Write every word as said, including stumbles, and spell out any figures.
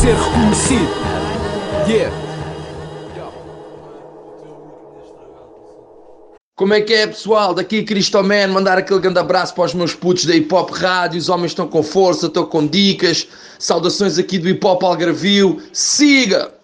ser reconhecido. Yeah. Como é que é, pessoal? Daqui Cristoman, mandar aquele grande abraço para os meus putos da Hip Hop Rádio. Os homens estão com força, estão com dicas. Saudações aqui do Hip Hop Algarvio. Siga!